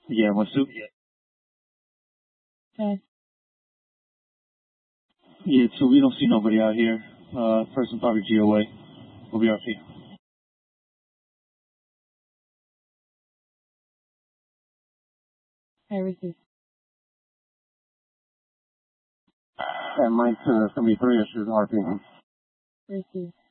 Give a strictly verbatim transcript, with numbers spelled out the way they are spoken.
Yeah, what's up? Yeah. Okay. Yeah, so we don't see nobody out here. Uh, person probably G O A. We'll be R P. I receive. And Mike, uh, seventy-three issues R P. Receive.